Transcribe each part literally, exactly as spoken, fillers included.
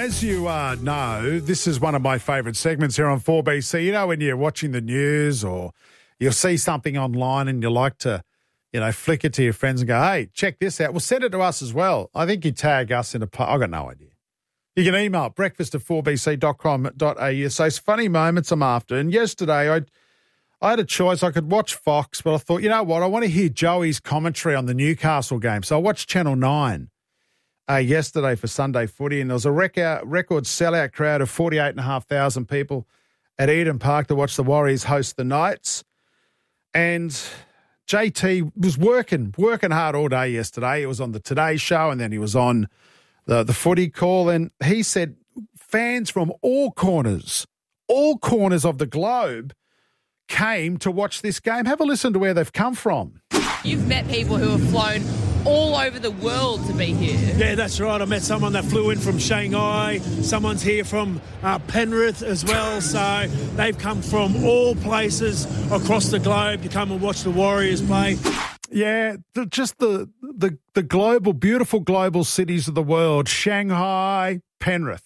as you uh, know, this is one of my favourite segments here on four B C. You know, when you're watching the news or you'll see something online and you like to, you know, flick it to your friends and go, hey, check this out. Well, send it to us as well. I think you tag us in a post. I've got no idea. You can email breakfast at four b c dot com dot a u. So it's funny moments I'm after. And yesterday I I had a choice. I could watch Fox, but I thought, you know what, I want to hear Joey's commentary on the Newcastle game. So I watched Channel nine uh, yesterday for Sunday footy, and there was a record, record sellout crowd of forty-eight thousand five hundred people at Eden Park to watch the Warriors host the Knights. And J T was working, working hard all day yesterday. He was on the Today Show and then he was on the, the footy call, and he said fans from all corners, all corners of the globe came to watch this game. Have a listen to where they've come from. You've met people who have flown all over the world to be here. Yeah, that's right. I met someone that flew in from Shanghai. Someone's here from uh, Penrith as well. So they've come from all places across the globe to come and watch the Warriors play. Yeah, the, just the, the the global, beautiful global cities of the world. Shanghai, Penrith.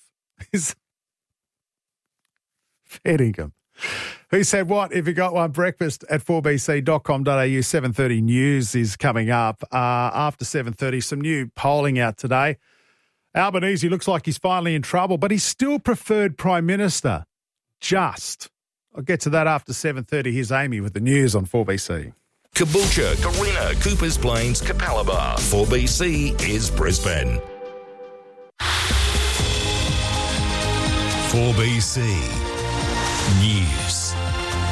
Fair income. Who said what? If you got one, breakfast at four b c dot com dot a u. seven thirty news is coming up. Uh, after seven thirty, some new polling out today. Albanese looks like he's finally in trouble, but he's still preferred Prime Minister. Just. I'll get to that after seven thirty. Here's Amy with the news on four B C. Caboolture, Carina, Coopers Plains, Capalaba. four B C is Brisbane. four B C News.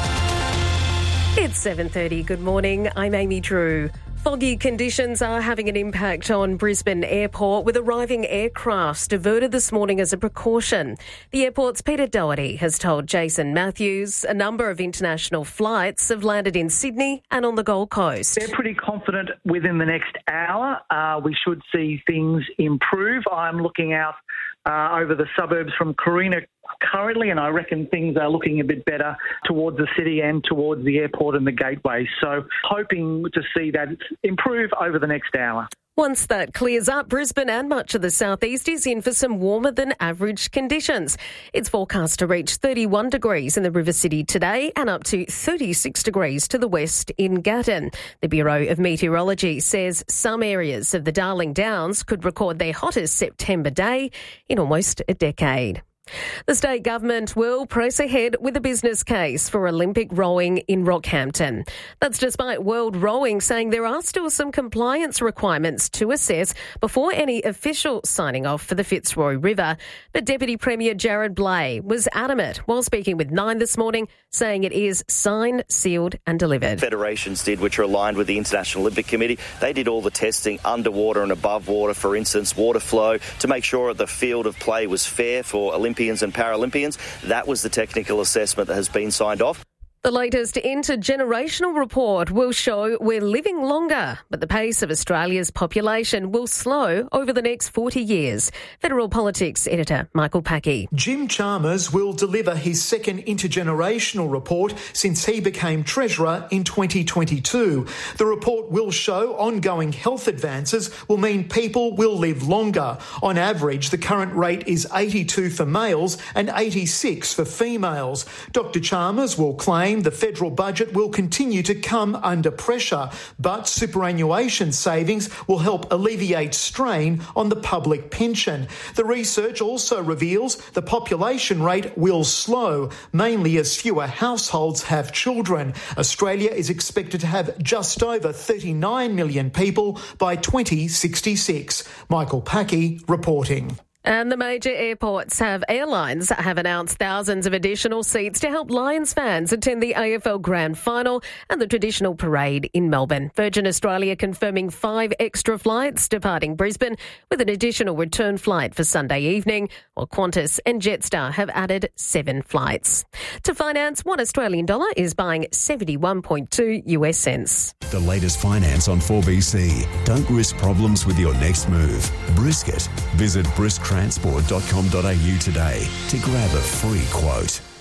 It's seven thirty. Good morning. I'm Amy Drew. Foggy conditions are having an impact on Brisbane Airport, with arriving aircrafts diverted this morning as a precaution. The airport's Peter Doherty has told Jason Matthews a number of international flights have landed in Sydney and on the Gold Coast. They're pretty confident within the next hour uh, we should see things improve. I'm looking out uh, over the suburbs from Carina currently, and I reckon things are looking a bit better towards the city and towards the airport and the gateway. So hoping to see that improve over the next hour. Once that clears up, Brisbane and much of the southeast is in for some warmer than average conditions. It's forecast to reach thirty-one degrees in the River City today and up to thirty-six degrees to the west in Gatton. The Bureau of Meteorology says some areas of the Darling Downs could record their hottest September day in almost a decade. The state government will press ahead with a business case for Olympic rowing in Rockhampton. That's despite World Rowing saying there are still some compliance requirements to assess before any official signing off for the Fitzroy River. But Deputy Premier Jared Blay was adamant while speaking with Nine this morning, saying it is signed, sealed and delivered. Federations did, which are aligned with the International Olympic Committee. They did all the testing underwater and above water, for instance, water flow, to make sure the field of play was fair for Olympians and Paralympians. That was the technical assessment that has been signed off. The latest intergenerational report will show we're living longer, but the pace of Australia's population will slow over the next forty years. Federal Politics editor Michael Packey. Jim Chalmers will deliver his second intergenerational report since he became Treasurer in twenty twenty-two. The report will show ongoing health advances will mean people will live longer. On average, the current rate is eighty-two for males and eighty-six for females. Doctor Chalmers will claim the federal budget will continue to come under pressure, but superannuation savings will help alleviate strain on the public pension. The research also reveals the population rate will slow, mainly as fewer households have children. Australia is expected to have just over thirty-nine million people by twenty sixty-six. Michael Packey reporting. And the major airports have airlines have announced thousands of additional seats to help Lions fans attend the A F L Grand Final and the traditional parade in Melbourne. Virgin Australia confirming five extra flights departing Brisbane with an additional return flight for Sunday evening, while Qantas and Jetstar have added seven flights. To finance, one Australian dollar is buying seventy-one point two US cents. The latest finance on four B C. Don't risk problems with your next move. Brisket. Visit brisk transport dot com dot a u today to grab a free quote.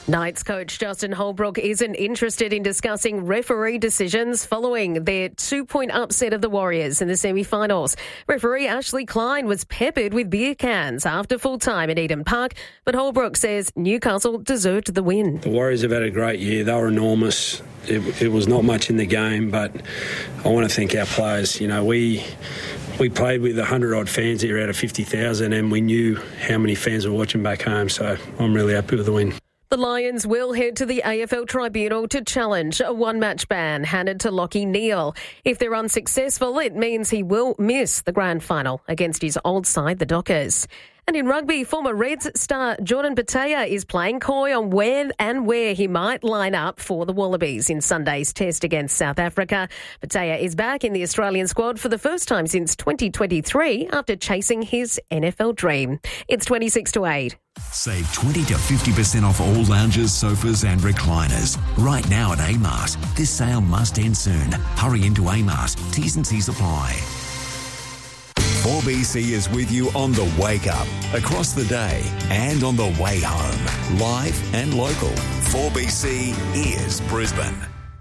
Knights coach Justin Holbrook isn't interested in discussing referee decisions following their two-point upset of the Warriors in the semi-finals. Referee Ashley Klein was peppered with beer cans after full time at Eden Park, but Holbrook says Newcastle deserved the win. The Warriors have had a great year. They were enormous. It, it was not much in the game, but I want to thank our players. You know, we... We played with one hundred odd fans here out of fifty thousand, and we knew how many fans were watching back home, so I'm really happy with the win. The Lions will head to the A F L Tribunal to challenge a one-match ban handed to Lachie Neale. If they're unsuccessful, it means he will miss the grand final against his old side, the Dockers. And in rugby, former Reds star Jordan Petaia is playing coy on when and where he might line up for the Wallabies in Sunday's test against South Africa. Petaia is back in the Australian squad for the first time since twenty twenty-three after chasing his N F L dream. It's twenty-six to eight. Save twenty to fifty percent off all lounges, sofas and recliners. Right now at Amart. This sale must end soon. Hurry into Amart. T's and C's apply. four B C is with you on the wake up, across the day and on the way home. Live and local. four B C is Brisbane.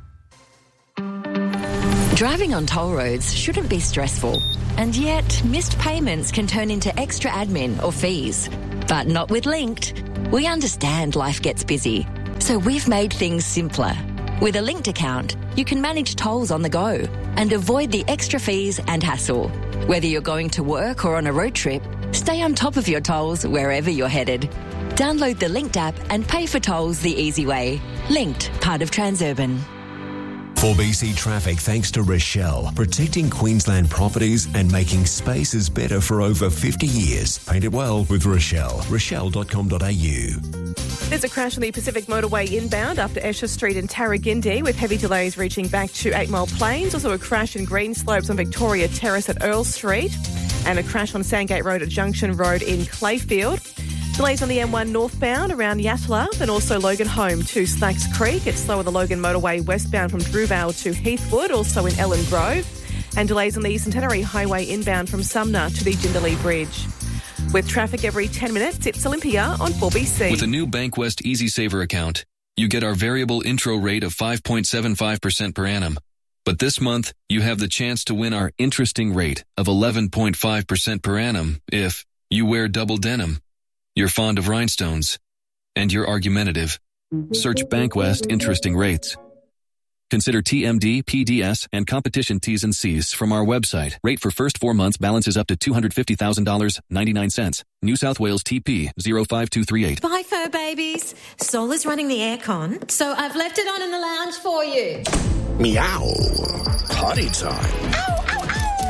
Driving on toll roads shouldn't be stressful. And yet, missed payments can turn into extra admin or fees. But not with Linked. We understand life gets busy. So we've made things simpler. With a Linked account, you can manage tolls on the go and avoid the extra fees and hassle. Whether you're going to work or on a road trip, stay on top of your tolls wherever you're headed. Download the Linked app and pay for tolls the easy way. Linked, part of Transurban. four B C Traffic thanks to Rochelle, protecting Queensland properties and making spaces better for over fifty years. Paint it well with Rochelle. rochelle dot com dot a u. There's a crash on the Pacific Motorway inbound after Esher Street in Tarragindi with heavy delays reaching back to Eight Mile Plains. Also a crash in Greenslopes on Victoria Terrace at Earl Street and a crash on Sandgate Road at Junction Road in Clayfield. Delays on the M one northbound around Yatala and also Logan Home to Slacks Creek. It's slow on the Logan Motorway westbound from Drewvale to Heathwood, also in Ellen Grove. And delays on the Centenary Highway inbound from Sumner to the Jindalee Bridge. With traffic every ten minutes, it's Olympia on four B C. With a new Bankwest EasySaver account, you get our variable intro rate of five point seven five percent per annum. But this month, you have the chance to win our interesting rate of eleven point five percent per annum if you wear double denim, you're fond of rhinestones, and you're argumentative. Search Bankwest Interesting Rates. Consider T M D, P D S, and competition T's and C's from our website. Rate for first four months balances up to two hundred fifty thousand dollars and ninety-nine cents. New South Wales T P zero five two three eight. Bye, fur babies. Sol is running the aircon, so I've left it on in the lounge for you. Meow. Potty time. Ow, ow,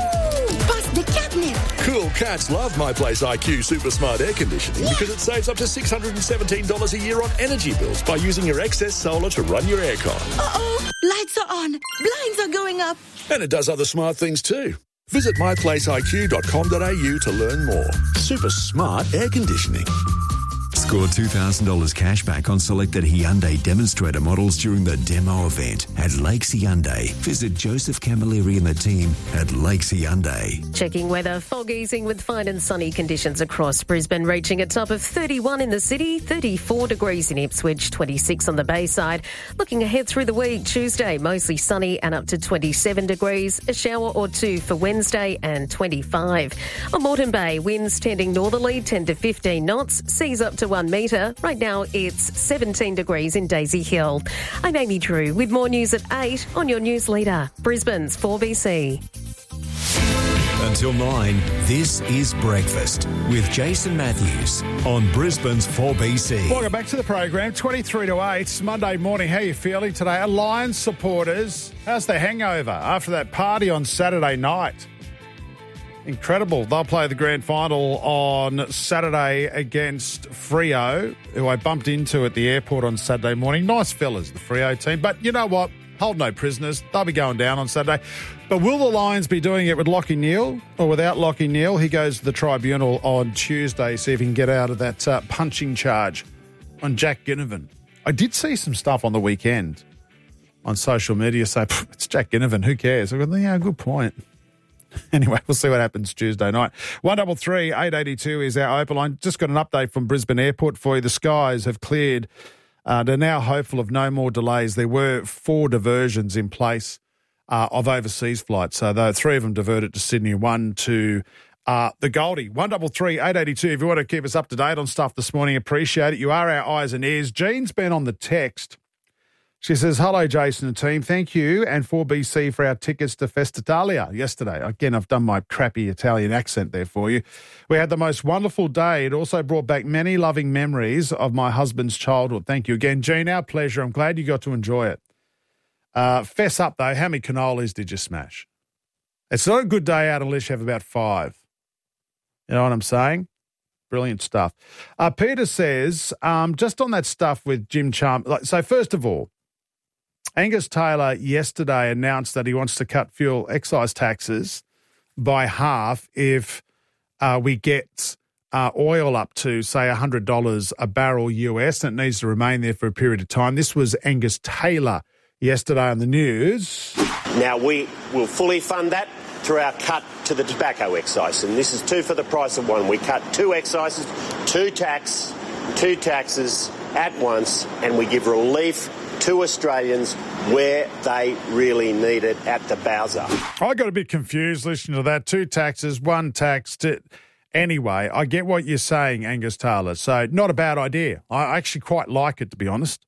ow! Bust the catnip. Cool cats love My Place I Q Super Smart Air Conditioning yeah. because it saves up to six hundred seventeen dollars a year on energy bills by using your excess solar to run your aircon. Uh-oh. Lights are on. Blinds are going up. And it does other smart things too. Visit my place I Q dot com dot a u to learn more. Super smart air conditioning. Score two thousand dollars cash back on selected Hyundai demonstrator models during the demo event at Lakes Hyundai. Visit Joseph Camilleri and the team at Lakes Hyundai. Checking weather, fog easing with fine and sunny conditions across Brisbane, reaching a top of thirty-one in the city, thirty-four degrees in Ipswich, twenty-six on the Bayside. Looking ahead through the week, Tuesday mostly sunny and up to twenty-seven degrees, a shower or two for Wednesday and twenty-five. On Moreton Bay, winds tending northerly, ten to fifteen knots, seas up to one metre. Right now it's seventeen degrees in Daisy Hill. I'm Amy Drew with more news at eight on your news leader, Brisbane's four B C. Until nine, this is Breakfast with Jason Matthews on Brisbane's four B C. Welcome back to the program, twenty-three to eight. It's Monday morning. How are you feeling today? Are Lions supporters, how's the hangover after that party on Saturday night? Incredible. They'll play the grand final on Saturday against Freo, who I bumped into at the airport on Saturday morning. Nice fellas, the Freo team. But you know what? Hold no prisoners. They'll be going down on Saturday. But will the Lions be doing it with Lachie Neale or without Lachie Neale? He goes to the tribunal on Tuesday, see if he can get out of that uh, punching charge on Jack Ginnivan. I did see some stuff on the weekend on social media say, it's Jack Ginnivan, who cares? I go, yeah, good point. Anyway, we'll see what happens Tuesday night. one double three eight eighty two is our open line. Just got an update from Brisbane Airport for you. The skies have cleared Uh, they're now hopeful of no more delays. There were four diversions in place uh, of overseas flights. So the three of them diverted to Sydney, one to uh, the Goldie. one double three eight eighty two. If you want to keep us up to date on stuff this morning, appreciate it. You are our eyes and ears. Jean's been on the text. She says, hello, Jason and team. Thank you and four B C for our tickets to Festitalia yesterday. Again, I've done my crappy Italian accent there for you. We had the most wonderful day. It also brought back many loving memories of my husband's childhood. Thank you again, Jean. Our pleasure. I'm glad you got to enjoy it. Uh, fess up, though. How many cannolis did you smash? It's not a good day out unless you have about five. You know what I'm saying? Brilliant stuff. Uh, Peter says, um, just on that stuff with Jim Chalmers. Like, so first of all, Angus Taylor yesterday announced that he wants to cut fuel excise taxes by half if uh, we get uh, oil up to, say, one hundred dollars a barrel U S, and it needs to remain there for a period of time. This was Angus Taylor yesterday on the news. Now, we will fully fund that through our cut to the tobacco excise, and this is two for the price of one. We cut two excises, two tax, two taxes at once, and we give relief to Australians where they really need it at the Bowser. I got a bit confused listening to that. Two taxes, one tax. To... Anyway, I get what you're saying, Angus Taylor. So not a bad idea. I actually quite like it, to be honest.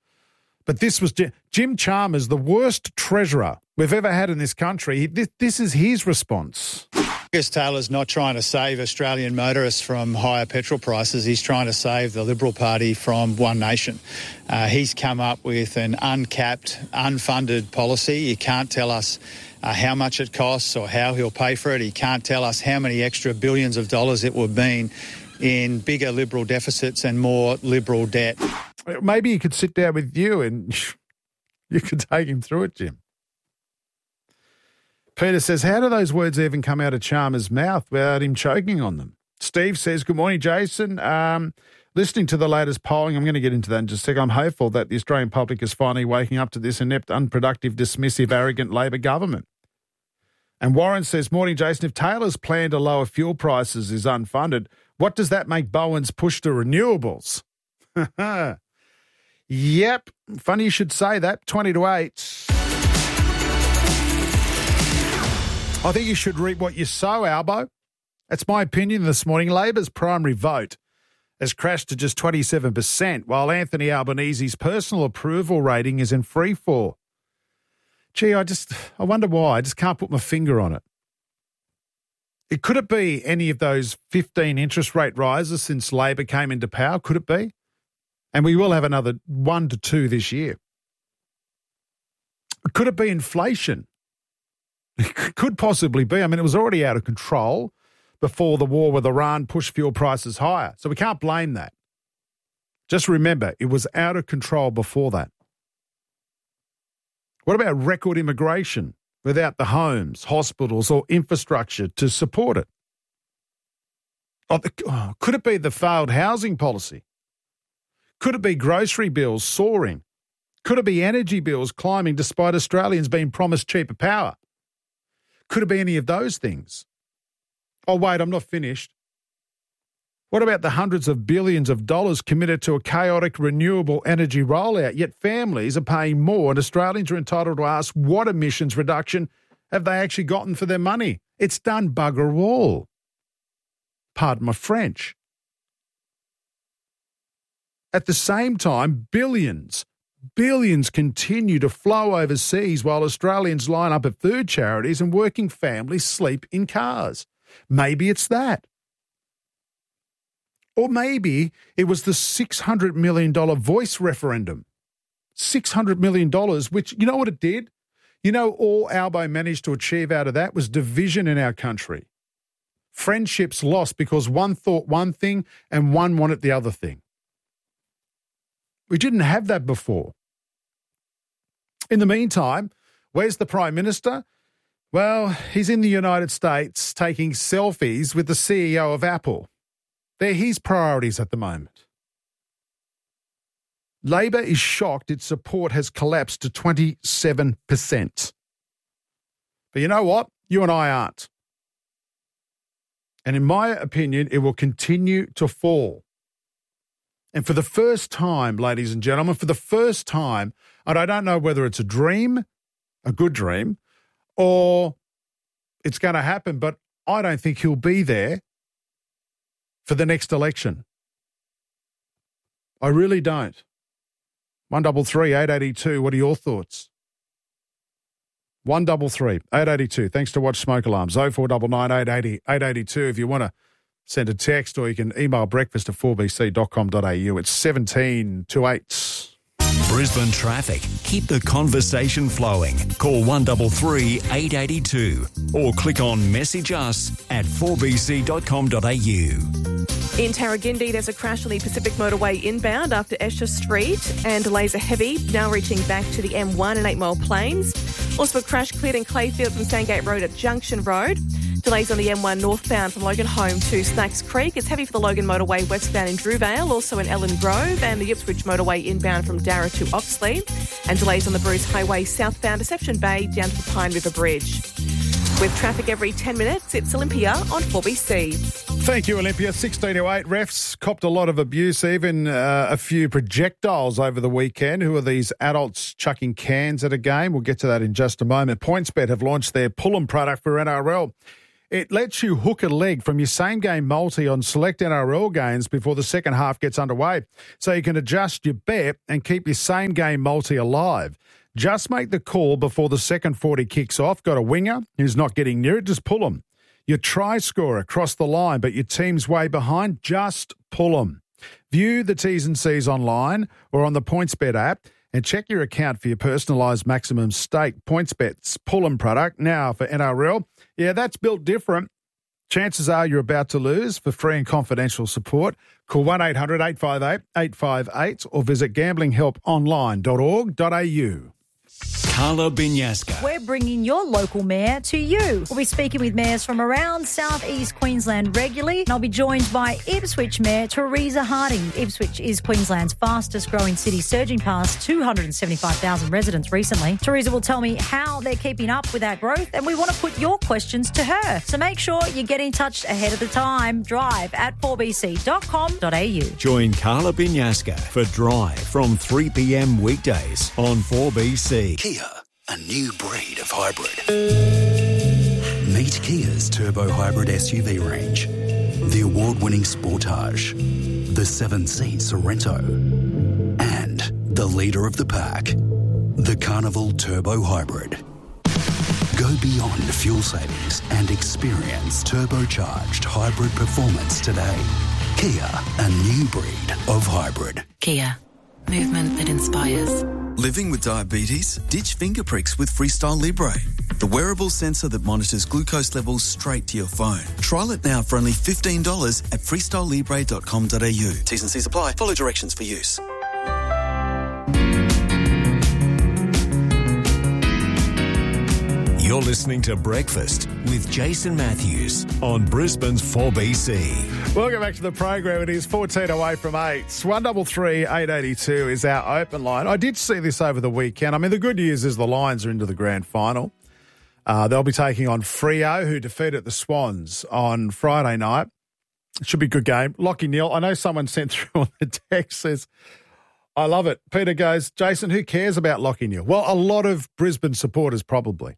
But this was Jim Chalmers, the worst treasurer we've ever had in this country. This, this is his response. Angus Taylor's not trying to save Australian motorists from higher petrol prices. He's trying to save the Liberal Party from One Nation. Uh, he's come up with an uncapped, unfunded policy. He can't tell us uh, how much it costs or how he'll pay for it. He can't tell us how many extra billions of dollars it would mean in bigger Liberal deficits and more Liberal debt. Maybe he could sit down with you and you could take him through it, Jim. Peter says, how do those words even come out of Chalmers' mouth without him choking on them? Steve says, good morning, Jason. Um, listening to the latest polling, I'm going to get into that in just a second. I'm hopeful that the Australian public is finally waking up to this inept, unproductive, dismissive, arrogant Labor government. And Warren says, morning, Jason. If Taylor's plan to lower fuel prices is unfunded, what does that make Bowen's push to renewables? Yep. Funny you should say that. twenty to eight. I think you should reap what you sow, Albo. That's my opinion this morning. Labor's primary vote has crashed to just twenty-seven percent, while Anthony Albanese's personal approval rating is in free fall. Gee, I just, I wonder why. I just can't put my finger on it. It could it be any of those fifteen interest rate rises since Labor came into power? Could it be? And we will have another one to two this year. Could it be inflation? It could possibly be. I mean, it was already out of control before the war with Iran pushed fuel prices higher. So we can't blame that. Just remember, it was out of control before that. What about record immigration without the homes, hospitals or infrastructure to support it? Oh, the, oh, could it be the failed housing policy? Could it be grocery bills soaring? Could it be energy bills climbing despite Australians being promised cheaper power? Could it be any of those things? Oh, wait, I'm not finished. What about the hundreds of billions of dollars committed to a chaotic renewable energy rollout, yet families are paying more and Australians are entitled to ask what emissions reduction have they actually gotten for their money? It's done bugger all. Pardon my French. At the same time, billions, billions continue to flow overseas while Australians line up at food charities and working families sleep in cars. Maybe it's that. Or maybe it was the six hundred million dollars voice referendum. six hundred million dollars, which, you know what it did? You know, all Albo managed to achieve out of that was division in our country. Friendships lost because one thought one thing and one wanted the other thing. We didn't have that before. In the meantime, where's the Prime Minister? Well, he's in the United States taking selfies with the C E O of Apple. They're his priorities at the moment. Labor is shocked its support has collapsed to twenty-seven percent. But you know what? You and I aren't. And in my opinion, it will continue to fall. And for the first time, ladies and gentlemen, for the first time, and I don't know whether it's a dream, a good dream, or it's going to happen, but I don't think he'll be there for the next election. I really don't. one double three eight eighty two. What are your thoughts? one double three eight eighty two. Thanks to Watch Smoke Alarms. oh four nine nine eight eighty eight eighty two if you want to send a text, or you can email breakfast at four b c dot com dot a u. It's seventeen to eight. Brisbane traffic. Keep the conversation flowing. Call one three three eight eight two or click on message us at four b c dot com dot a u. In Tarragindi, there's a crash on the Pacific Motorway inbound after Esher Street, and delays are heavy, now reaching back to the M one and Eight Mile Plains. Also a crash cleared in Clayfield from Sandgate Road at Junction Road. Delays on the M one northbound from Logan Home to Snacks Creek. It's heavy for the Logan Motorway westbound in Drewvale, also in Ellen Grove, and the Ipswich Motorway inbound from Darra to Oxley. And delays on the Bruce Highway southbound Deception Bay down to the Pine River Bridge. With traffic every ten minutes, it's Olympia on four B C. Thank you, Olympia. sixteen to eight. Refs copped a lot of abuse, even uh, a few projectiles over the weekend. Who are these adults chucking cans at a game? We'll get to that in just a moment. PointsBet have launched their Pull'em product for N R L. It lets you hook a leg from your same-game multi on select N R L games before the second half gets underway, so you can adjust your bet and keep your same-game multi alive. Just make the call before the second forty kicks off. Got a winger who's not getting near it? Just pull them. Your try scorer across the line, but your team's way behind? Just pull them. View the T's and C's online or on the PointsBet app and check your account for your personalised maximum stake. PointsBet's Pull'em product now for N R L. Yeah, that's built different. Chances are you're about to lose. For free and confidential support, call one eight hundred eight five eight eight five eight or visit gambling help online dot org dot a u. Carla Binyaska. We're bringing your local mayor to you. We'll be speaking with mayors from around southeast Queensland regularly, and I'll be joined by Ipswich Mayor Teresa Harding. Ipswich is Queensland's fastest growing city, surging past two hundred seventy-five thousand residents recently. Teresa will tell me how they're keeping up with that growth, and we want to put your questions to her. So make sure you get in touch ahead of the time. Drive at four b c dot com dot a u. Join Carla Binyaska for Drive from three p m weekdays on four B C. Kia, a new breed of hybrid. Meet Kia's turbo hybrid S U V range. The award-winning Sportage, the seven-seat Sorrento, and the leader of the pack, the Carnival Turbo Hybrid. Go beyond fuel savings and experience turbocharged hybrid performance today. Kia, a new breed of hybrid. Kia, movement that inspires. Living with diabetes? Ditch finger pricks with Freestyle Libre, the wearable sensor that monitors glucose levels straight to your phone. Trial it now for only fifteen dollars at freestyle libre dot com dot a u. T's and C's apply. Follow directions for use. You're listening to Breakfast with Jason Matthews on Brisbane's four B C. Welcome back to the program. It is fourteen away from eight. one three three eight eight two is our open line. I did see this over the weekend. I mean, the good news is the Lions are into the grand final. Uh, they'll be taking on Freo, who defeated the Swans on Friday night. It should be a good game. Lachie Neale, I know someone sent through on the text, says, I love it. Peter goes, Jason, who cares about Lachie Neale? Well, a lot of Brisbane supporters probably.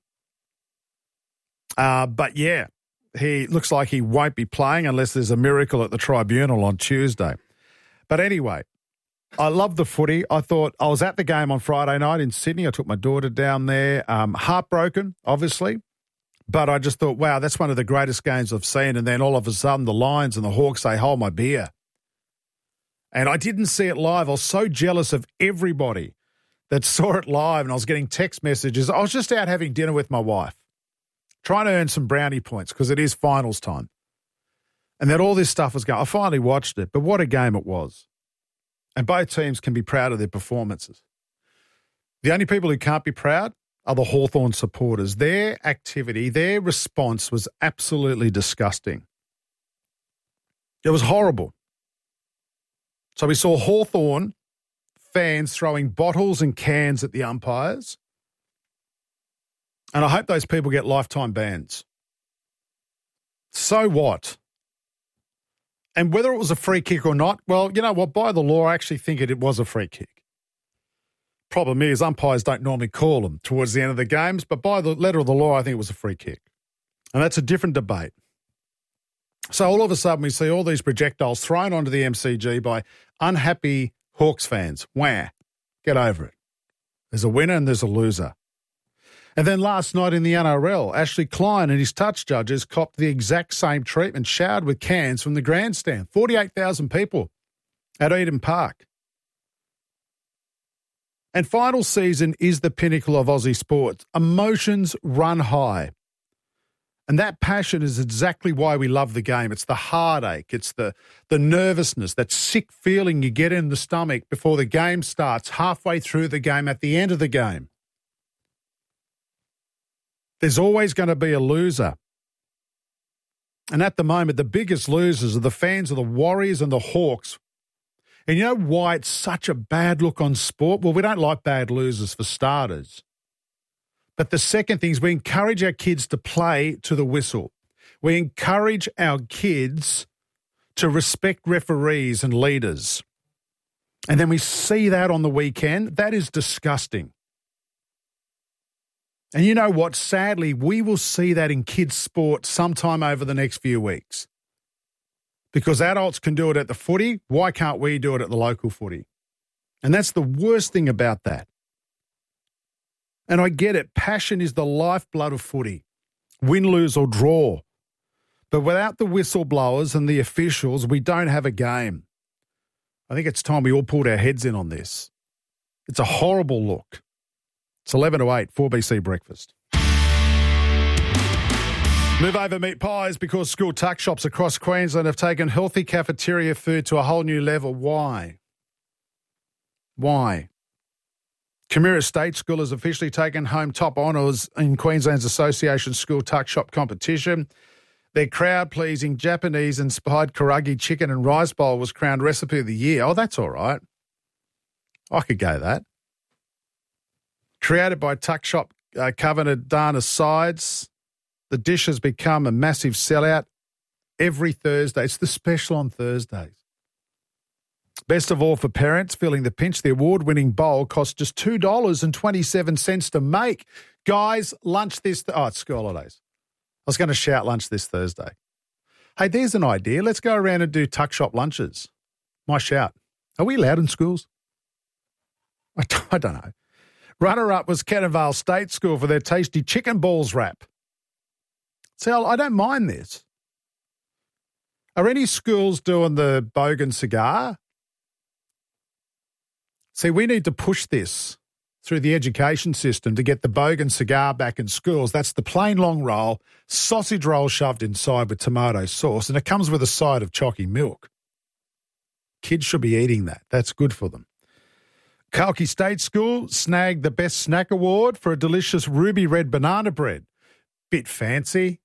Uh, but, yeah, he looks like he won't be playing unless there's a miracle at the tribunal on Tuesday. But anyway, I love the footy. I thought I was at the game on Friday night in Sydney. I took my daughter down there. Um, heartbroken, obviously. But I just thought, wow, that's one of the greatest games I've seen. And then all of a sudden the Lions and the Hawks say, hold my beer. And I didn't see it live. I was so jealous of everybody that saw it live, and I was getting text messages. I was just out having dinner with my wife, trying to earn some brownie points because it is finals time. And then all this stuff was going. I finally watched it, but what a game it was. And both teams can be proud of their performances. The only people who can't be proud are the Hawthorn supporters. Their activity, their response was absolutely disgusting. It was horrible. So we saw Hawthorn fans throwing bottles and cans at the umpires. And I hope those people get lifetime bans. So what? And whether it was a free kick or not, well, you know what? By the law, I actually think it, it was a free kick. Problem is, umpires don't normally call them towards the end of the games, but by the letter of the law, I think it was a free kick. And that's a different debate. So all of a sudden, we see all these projectiles thrown onto the M C G by unhappy Hawks fans. Wah. Get over it. There's a winner and there's a loser. And then last night in the N R L, Ashley Klein and his touch judges copped the exact same treatment, showered with cans from the grandstand. forty-eight thousand people at Eden Park. And final season is the pinnacle of Aussie sports. Emotions run high. And that passion is exactly why we love the game. It's the heartache. It's the, the nervousness, that sick feeling you get in the stomach before the game starts, halfway through the game, at the end of the game. There's always going to be a loser. And at the moment, the biggest losers are the fans of the Warriors and the Hawks. And you know why it's such a bad look on sport? Well, we don't like bad losers for starters. But the second thing is we encourage our kids to play to the whistle. We encourage our kids to respect referees and leaders. And then we see that on the weekend. That is disgusting. And you know what? Sadly, we will see that in kids' sport sometime over the next few weeks. Because adults can do it at the footy, why can't we do it at the local footy? And that's the worst thing about that. And I get it. Passion is the lifeblood of footy. Win, lose or draw. But without the whistleblowers and the officials, we don't have a game. I think it's time we all pulled our heads in on this. It's a horrible look. It's eleven to eight, four B C Breakfast. Move over meat pies because school tuck shops across Queensland have taken healthy cafeteria food to a whole new level. Why? Why? Camira State School has officially taken home top honours in Queensland's Association School Tuck Shop competition. Their crowd-pleasing Japanese-inspired karaage chicken and rice bowl was crowned Recipe of the Year. Oh, that's all right. I could go that. Created by Tuck Shop uh, Covenant Dana Sides, the dish has become a massive sellout every Thursday. It's the special on Thursdays. Best of all for parents feeling the pinch, the award-winning bowl costs just two dollars and twenty-seven cents to make. Guys, lunch this... Th- oh, it's school holidays. I was going to shout lunch this Thursday. Hey, there's an idea. Let's go around and do tuck shop lunches. My shout. Are we allowed in schools? I don't, I don't know. Runner-up was Cantervale State School for their tasty chicken balls wrap. See, I don't mind this. Are any schools doing the Bogan cigar? See, we need to push this through the education system to get the Bogan cigar back in schools. That's the plain long roll, sausage roll shoved inside with tomato sauce, and it comes with a side of chalky milk. Kids should be eating that. That's good for them. Kalki State School snagged the Best Snack Award for a delicious ruby red banana bread. Bit fancy.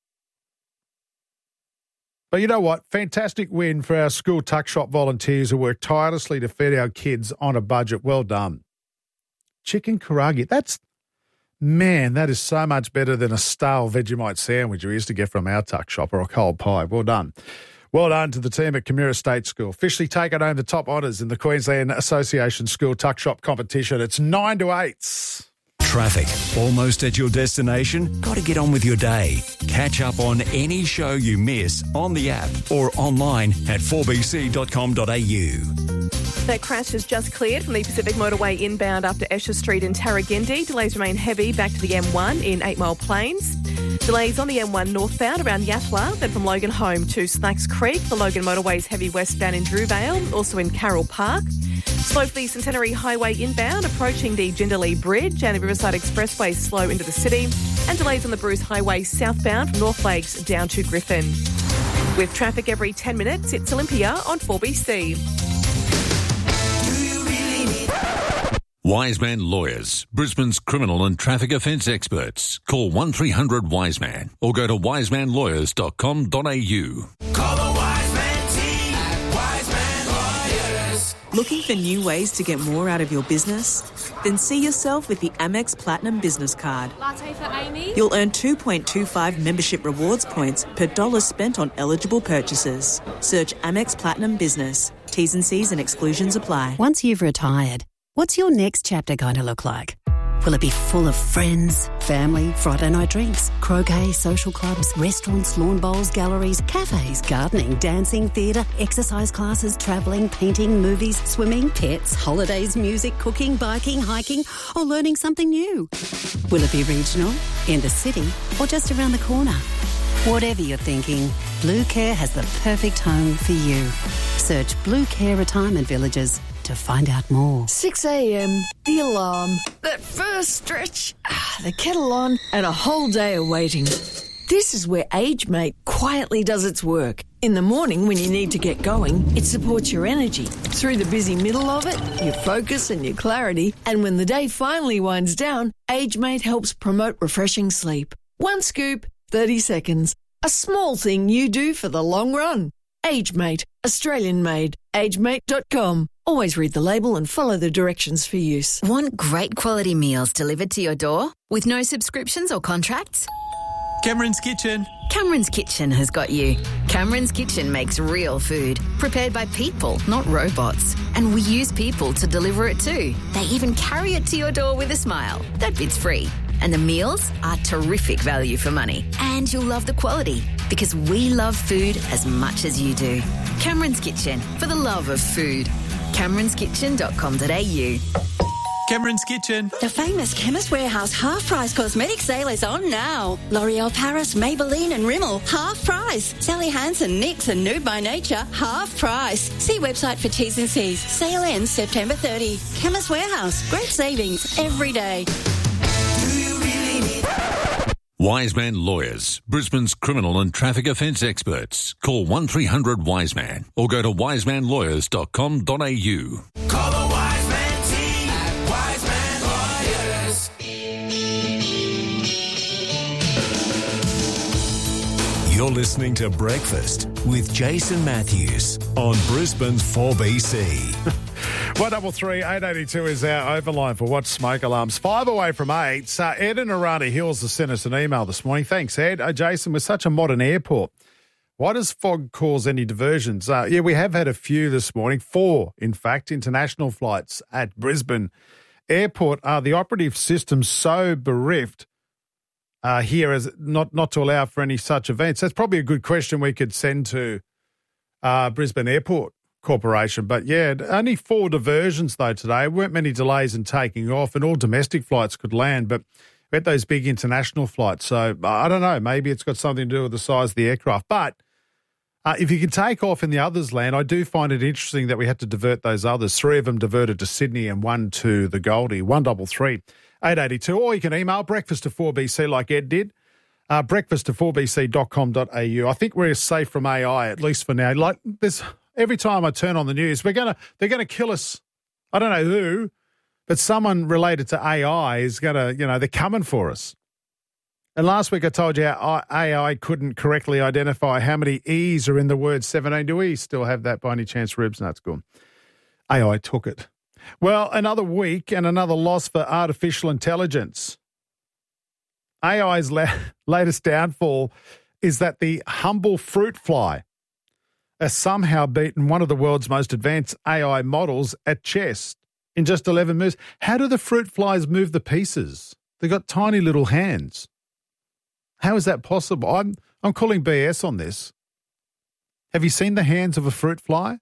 But you know what? Fantastic win for our school tuck shop volunteers who work tirelessly to feed our kids on a budget. Well done. Chicken karaage. That's, man, that is so much better than a stale Vegemite sandwich we used to get from our tuck shop or a cold pie. Well done. Well done to the team at Camira State School. Officially taking home the top honours in the Queensland Association School Tuck Shop competition. It's nine to eight. Traffic. Almost at your destination? Got to get on with your day. Catch up on any show you miss on the app or online at four b c dot com dot a u. That crash has just cleared from the Pacific Motorway inbound up to Esher Street in Tarragindi. Delays remain heavy back to the M one in Eight Mile Plains. Delays on the M one northbound around Yatala, then from Logan home to Snacks Creek. The Logan Motorway's heavy westbound in Drewvale, also in Carroll Park. Slow for the Centenary Highway inbound, approaching the Jindalee Bridge, and the Riverside Expressway slow into the city. And delays on the Bruce Highway southbound from North Lakes down to Griffin. With traffic every ten minutes, it's Olympia on four B C. Wiseman Lawyers, Brisbane's criminal and traffic offence experts. Call one three hundred Wiseman or go to wiseman lawyers dot com dot a u. Call the Wiseman team at Wiseman Lawyers. Looking for new ways to get more out of your business? Then see yourself with the Amex Platinum Business Card. Latte for Amy? You'll earn two point two five membership rewards points per dollar spent on eligible purchases. Search Amex Platinum Business. T's and C's and exclusions apply. Once you've retired, what's your next chapter going to look like? Will it be full of friends, family, Friday night drinks, croquet, social clubs, restaurants, lawn bowls, galleries, cafes, gardening, dancing, theatre, exercise classes, travelling, painting, movies, swimming, pets, holidays, music, cooking, biking, hiking, or learning something new? Will it be regional, in the city, or just around the corner? Whatever you're thinking, Blue Care has the perfect home for you. Search Blue Care Retirement Villages to find out more. six a.m, the alarm, that first stretch, ah, the kettle on, and a whole day of waiting. This is where AgeMate quietly does its work. In the morning when you need to get going, it supports your energy. Through the busy middle of it, your focus and your clarity. And when the day finally winds down, AgeMate helps promote refreshing sleep. One scoop, thirty seconds. A small thing you do for the long run. AgeMate, Australian made. agemate dot com. Always read the label and follow the directions for use. Want great quality meals delivered to your door with no subscriptions or contracts? Cameron's Kitchen. Cameron's Kitchen has got you. Cameron's Kitchen makes real food, prepared by people, not robots. And we use people to deliver it too. They even carry it to your door with a smile. That bit's free. And the meals are terrific value for money. And you'll love the quality, because we love food as much as you do. Cameron's Kitchen, for the love of food. camerons kitchen dot com dot a u. Cameron's Kitchen. The famous Chemist Warehouse half-price cosmetic sale is on now. L'Oreal Paris, Maybelline and Rimmel, half price. Sally Hansen, NYX and Nude by Nature, half price. See website for T's and C's. Sale ends September thirtieth. Chemist Warehouse, great savings every day. Wiseman Lawyers, Brisbane's criminal and traffic offence experts. Call one three hundred Wiseman or go to wiseman lawyers dot com dot a u. Call the Wiseman team at Wiseman Lawyers. You're listening to Breakfast with Jason Matthews on Brisbane's four B C. one double three eight eight two is our overline for What's Smoke Alarms. Five away from eight. Uh, Ed in Arana Hills has sent us an email this morning. Thanks, Ed. Uh, Jason, with such a modern airport, why does fog cause any diversions? Uh, yeah, we have had a few this morning. Four, in fact, international flights at Brisbane Airport. Are the operative systems so bereft uh, here as not, not to allow for any such events? That's probably a good question we could send to uh, Brisbane Airport Corporation. But yeah, only four diversions though today. Weren't many delays in taking off, and all domestic flights could land, but we had those big international flights. So I don't know, maybe it's got something to do with the size of the aircraft. But uh, if you can take off and the others land, I do find it interesting that we had to divert those others. Three of them diverted to Sydney and one to the Goldie. one double three eight eight two, or you can email breakfast to four B C like Ed did. Uh, breakfast to four b c dot com dot a u. I think we're safe from A I, at least for now. Like this. Every time I turn on the news, we're gonna they're gonna kill us. I don't know who, but someone related to A I is gonna, you know, they're coming for us. And last week I told you how A I couldn't correctly identify how many E's are in the word seventeen. Do we still have that by any chance, Ribs? No, it's gone. A I took it. Well, another week and another loss for artificial intelligence. A I's la- latest downfall is that the humble fruit fly has somehow beaten one of the world's most advanced A I models at chess in just eleven moves. How do the fruit flies move the pieces? They've got tiny little hands. How is that possible? I'm I'm calling B S on this. Have you seen the hands of a fruit fly?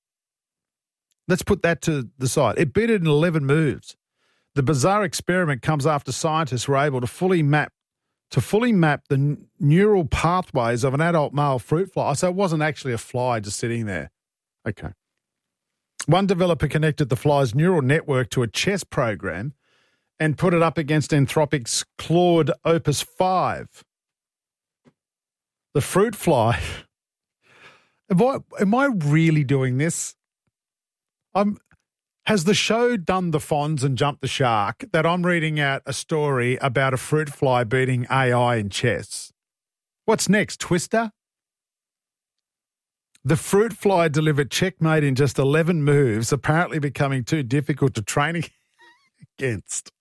Let's put that to the side. It beat it in eleven moves. The bizarre experiment comes after scientists were able to fully map to fully map the n- neural pathways of an adult male fruit fly. So it wasn't actually a fly just sitting there. Okay. One developer connected the fly's neural network to a chess program and put it up against Anthropic's Claude Opus five. The fruit fly. Am I, am I really doing this? I'm... Has the show done the Fonz and jumped the shark that I'm reading out a story about a fruit fly beating A I in chess? What's next, Twister? The fruit fly delivered checkmate in just eleven moves, apparently becoming too difficult to train against.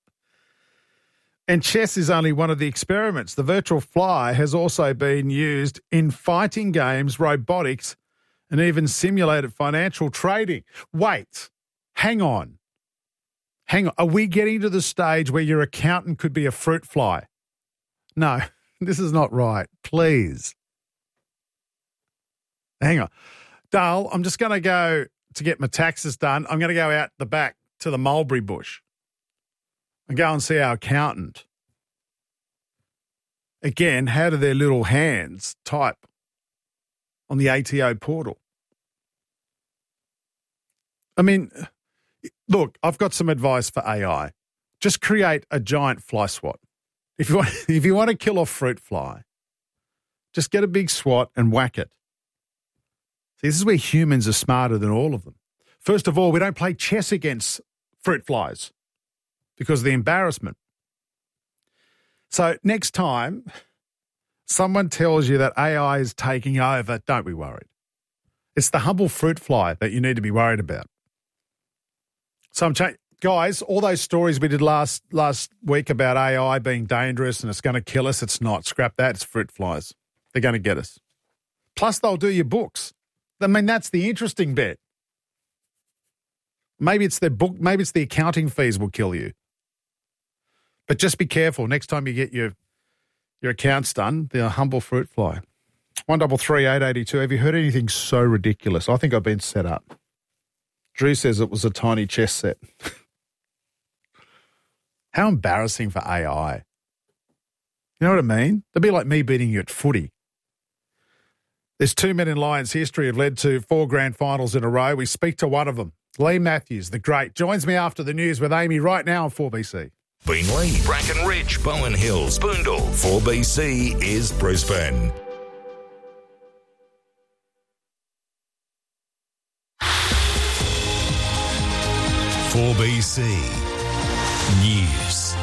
And chess is only one of the experiments. The virtual fly has also been used in fighting games, robotics, and even simulated financial trading. Wait, hang on. Hang on. Are we getting to the stage where your accountant could be a fruit fly? No, this is not right. Please. Hang on. Dale, I'm just going to go to get my taxes done. I'm going to go out the back to the mulberry bush and go and see our accountant. Again, how do their little hands type on the A T O portal? I mean, look, I've got some advice for A I. Just create a giant fly swat. If you want, if you want to kill a fruit fly, just get a big swat and whack it. See, this is where humans are smarter than all of them. First of all, we don't play chess against fruit flies because of the embarrassment. So next time someone tells you that A I is taking over, don't be worried. It's the humble fruit fly that you need to be worried about. So I'm cha- guys, all those stories we did last last week about A I being dangerous and it's going to kill us, it's not. Scrap that. It's fruit flies. They're going to get us. Plus, they'll do your books. I mean, that's the interesting bit. Maybe it's the book, maybe it's the accounting fees will kill you. But just be careful next time you get your your accounts done, the humble fruit fly. One double three eight eighty two. Have you heard anything so ridiculous? I think I've been set up. Drew says it was a tiny chess set. How embarrassing for A I. You know what I mean? It'd be like me beating you at footy. There's two men in Lions history who've led to four grand finals in a row. We speak to one of them. Lee Matthews, the great, joins me after the news with Amy right now on four B C. Beenleigh, Bracken Ridge, Bowen Hills, Boondall. four B C is Brisbane. four B C News.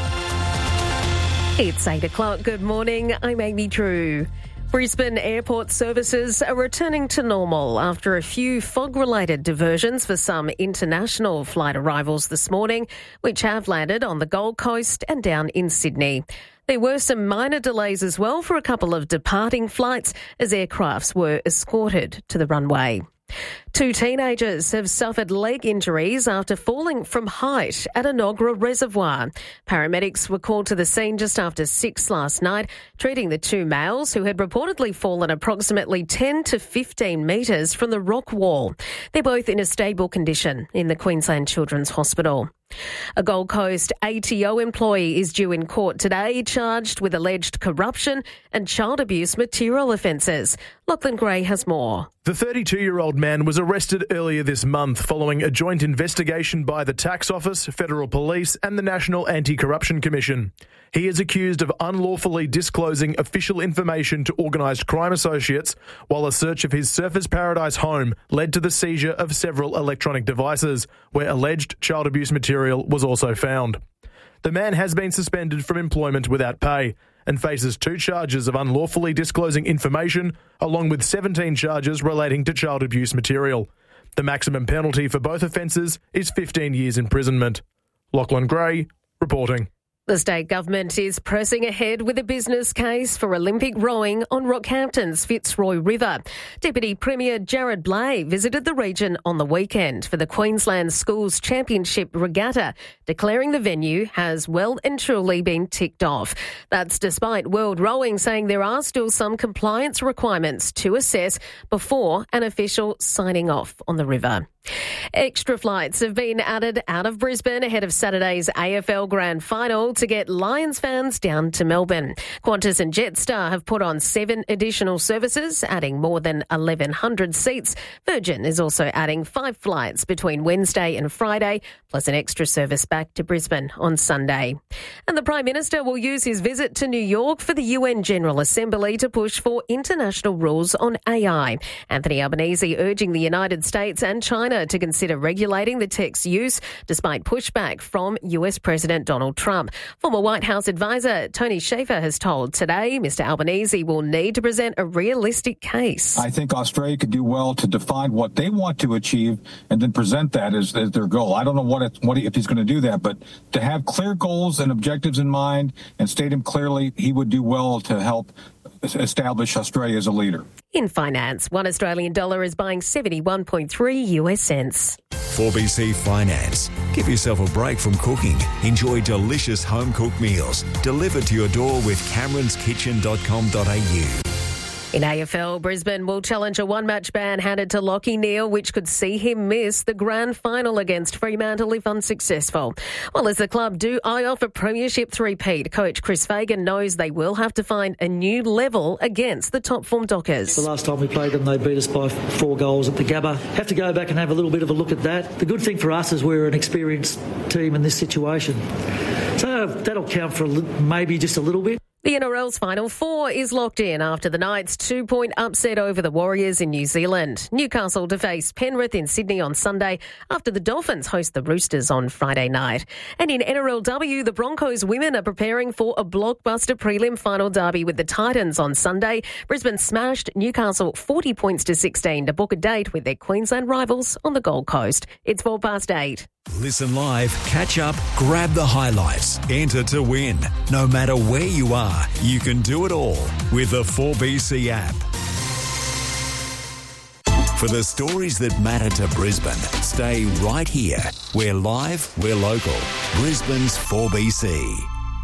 It's eight o'clock. Good morning. I'm Amy Drew. Brisbane airport services are returning to normal after a few fog-related diversions for some international flight arrivals this morning, which have landed on the Gold Coast and down in Sydney. There were some minor delays as well for a couple of departing flights as aircrafts were escorted to the runway. Two teenagers have suffered leg injuries after falling from height at a Nogra reservoir. Paramedics were called to the scene just after six last night, treating the two males who had reportedly fallen approximately ten to fifteen metres from the rock wall. They're both in a stable condition in the Queensland Children's Hospital. A Gold Coast A T O employee is due in court today, charged with alleged corruption and child abuse material offences. Lachlan Gray has more. The thirty-two-year-old man was arrested earlier this month following a joint investigation by the Tax Office, Federal Police and the National Anti-Corruption Commission. He is accused of unlawfully disclosing official information to organised crime associates, while a search of his Surfers Paradise home led to the seizure of several electronic devices, where alleged child abuse material was also found. The man has been suspended from employment without pay and faces two charges of unlawfully disclosing information, along with seventeen charges relating to child abuse material. The maximum penalty for both offences is fifteen years imprisonment. Lachlan Gray, reporting. The state government is pressing ahead with a business case for Olympic rowing on Rockhampton's Fitzroy River. Deputy Premier Jared Blay visited the region on the weekend for the Queensland Schools Championship Regatta, declaring the venue has well and truly been ticked off. That's despite World Rowing saying there are still some compliance requirements to assess before an official signing off on the river. Extra flights have been added out of Brisbane ahead of Saturday's A F L Grand Final to get Lions fans down to Melbourne. Qantas and Jetstar have put on seven additional services, adding more than eleven hundred seats. Virgin is also adding five flights between Wednesday and Friday, plus an extra service back to Brisbane on Sunday. And the Prime Minister will use his visit to New York for the U N General Assembly to push for international rules on A I. Anthony Albanese urging the United States and China China to consider regulating the tech's use, despite pushback from U S President Donald Trump. Former White House advisor Tony Schaefer has told Today Mister Albanese will need to present a realistic case. I think Australia could do well to define what they want to achieve and then present that as, as their goal. I don't know what, it, what if he's going to do that, but to have clear goals and objectives in mind and state them clearly, he would do well to help establish Australia as a leader. In finance, one Australian dollar is buying seventy-one point three U S cents. four B C Finance. Give yourself a break from cooking. Enjoy delicious home-cooked meals delivered to your door with camerons kitchen dot com dot a u. In A F L, Brisbane will challenge a one-match ban handed to Lachie Neale, which could see him miss the grand final against Fremantle if unsuccessful. Well, as the club do eye off a premiership three-peat, coach Chris Fagan knows they will have to find a new level against the top form Dockers. The last time we played them, they beat us by four goals at the Gabba. Have to go back and have a little bit of a look at that. The good thing for us is we're an experienced team in this situation. So that'll count for maybe just a little bit. The N R L's Final Four is locked in after the Knights' two-point upset over the Warriors in New Zealand. Newcastle to face Penrith in Sydney on Sunday after the Dolphins host the Roosters on Friday night. And in N R L W, the Broncos women are preparing for a blockbuster prelim final derby with the Titans on Sunday. Brisbane smashed Newcastle forty points to sixteen to book a date with their Queensland rivals on the Gold Coast. It's four past eight. Listen live, catch up, grab the highlights, enter to win. No matter where you are, you can do it all with the four B C app. For the stories that matter to Brisbane, stay right here. We're live, we're local. Brisbane's four B C.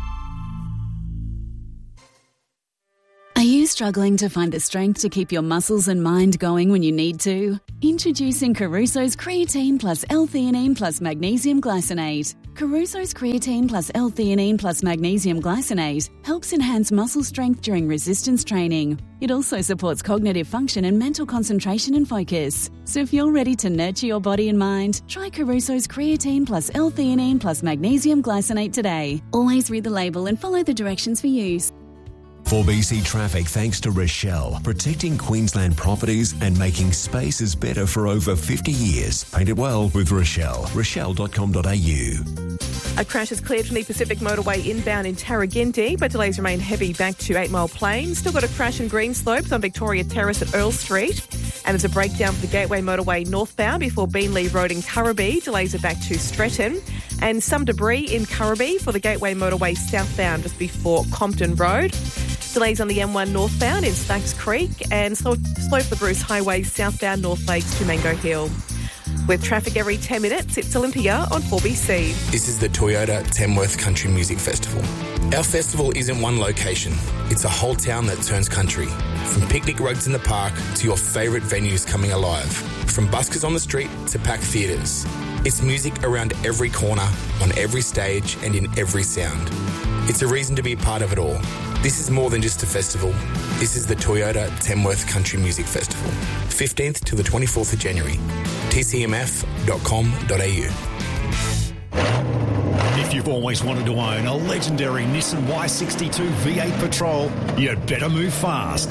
Are you struggling to find the strength to keep your muscles and mind going when you need to? Introducing Caruso's Creatine Plus L-Theanine Plus Magnesium Glycinate. Caruso's Creatine Plus L-Theanine Plus Magnesium Glycinate helps enhance muscle strength during resistance training. It also supports cognitive function and mental concentration and focus. So if you're ready to nurture your body and mind, try Caruso's Creatine Plus L-Theanine Plus Magnesium Glycinate today. Always read the label and follow the directions for use. four B C Traffic thanks to Rochelle, protecting Queensland properties and making spaces better for over fifty years. Paint it well with Rochelle. rochelle dot com dot a u. A crash is cleared from the Pacific Motorway inbound in Tarragindi, but delays remain heavy back to Eight Mile Plains. Still got a crash in Greenslopes on Victoria Terrace at Earl Street. And there's a breakdown for the Gateway Motorway northbound before Beanley Road in Currabee. Delays are back to Stretton. And some debris in Currabee for the Gateway Motorway southbound just before Compton Road. Delays on the M one northbound in Stacks Creek and slow, slow for the Bruce Highway southbound North Lakes to Mango Hill. With traffic every ten minutes, it's Olympia on four B C. This is the Toyota Tamworth Country Music Festival. Our festival isn't one location. It's a whole town that turns country. From picnic rugs in the park to your favourite venues coming alive. From buskers on the street to packed theatres. It's music around every corner, on every stage and in every sound. It's a reason to be a part of it all. This is more than just a festival. This is the Toyota Tamworth Country Music Festival. fifteenth to the twenty-fourth of January. t c m f dot com dot a u. If you've always wanted to own a legendary Nissan Y sixty-two V eight Patrol, you'd better move fast.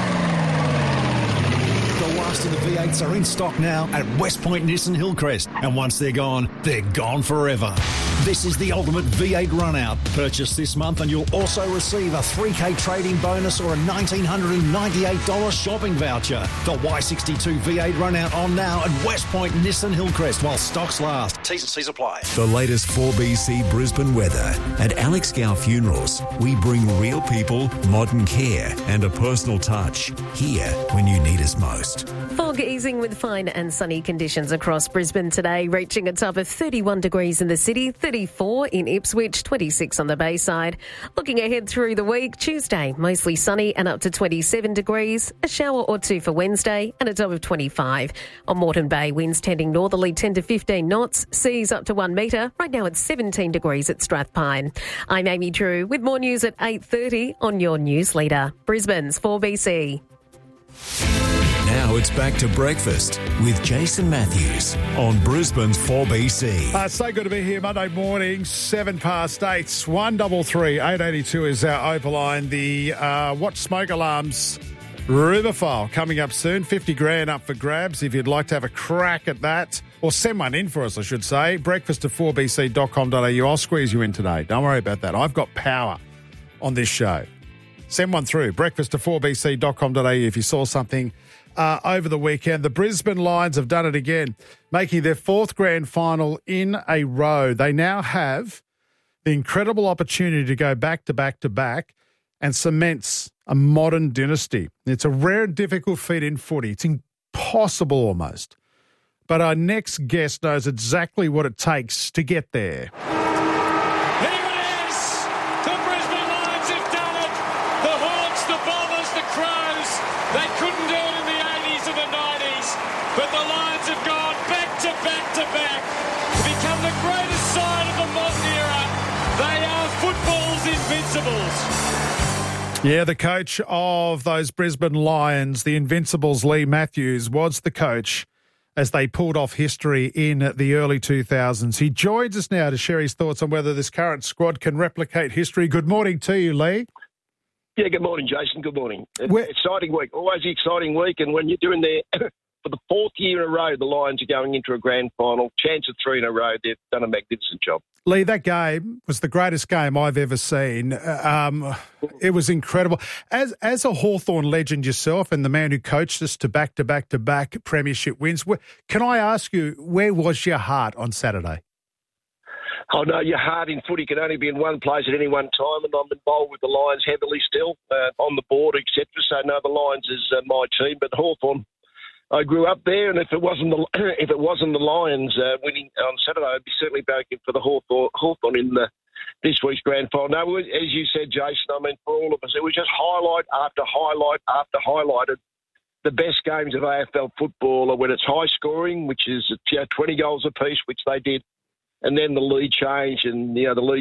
The last of the V eights are in stock now at West Point Nissan Hillcrest, and once they're gone, they're gone forever. This is the ultimate V eight run-out. Purchase this month and you'll also receive a three K trading bonus or a one thousand nine hundred ninety-eight dollars shopping voucher. The Y sixty-two V eight run-out on now at West Point Nissan Hillcrest while stocks last. T's and C's apply. The latest four B C Brisbane weather. At Alex Gow Funerals, we bring real people, modern care and a personal touch. Here when you need us most. Fog easing with fine and sunny conditions across Brisbane today, reaching a top of thirty-one degrees in the city, thirty-four in Ipswich, twenty-six on the Bayside. Looking ahead through the week, Tuesday, mostly sunny and up to twenty-seven degrees, a shower or two for Wednesday and a top of twenty-five. On Moreton Bay, winds tending northerly ten to fifteen knots, seas up to one metre. Right now it's seventeen degrees at Strathpine. I'm Amy Drew with more news at eight thirty on your news leader, Brisbane's four B C. Now it's back to breakfast with Jason Matthews on Brisbane's four B C. Uh, so good to be here Monday morning, seven past eight, one double three, eight eighty-two is our overline. The uh, watch smoke alarms Riverfile coming up soon. fifty grand up for grabs if you'd like to have a crack at that. Or send one in for us, I should say. breakfast at four b c dot com dot a u. I'll squeeze you in today. Don't worry about that. I've got power on this show. Send one through. breakfast at four b c dot com dot a u if you saw something uh, over the weekend. The Brisbane Lions have done it again, making their fourth grand final in a row. They now have the incredible opportunity to go back to back to back and cements a modern dynasty. It's a rare and difficult feat in footy. It's impossible almost. But our next guest knows exactly what it takes to get there. Here it is! The Brisbane Lions have done it! The Hawks, the Bombers, the Crows. They couldn't do it in the eighties and the nineties, but the Lions have gone back to back to back to become the greatest side of the modern era. They are football's invincibles. Yeah, the coach of those Brisbane Lions, the Invincibles, Lee Matthews, was the coach as they pulled off history in the early two thousands. He joins us now to share his thoughts on whether this current squad can replicate history. Good morning to you, Lee. Yeah, good morning, Jason. Good morning. Where- exciting week. Always an exciting week. And when you're doing there for the fourth year in a row, the Lions are going into a grand final. Chance of three in a row. They've done a magnificent job. Lee, that game was the greatest game I've ever seen. Um, it was incredible. As as a Hawthorn legend yourself and the man who coached us to back-to-back-to-back premiership wins, can I ask you, where was your heart on Saturday? Oh, no, your heart in footy can only be in one place at any one time, and I'm involved with the Lions heavily still, uh, on the board, et cetera. So, no, the Lions is uh, my team, but Hawthorn, I grew up there, and if it wasn't the if it wasn't the Lions uh, winning on Saturday, I'd be certainly backing for the Hawthorn, Hawthorn in the, this week's grand final. No, as you said, Jason, I mean, for all of us, it was just highlight after highlight after highlight of the best games of A F L football, when it's high scoring, which is you know, twenty goals apiece, which they did, and then the lead change, and you know the lead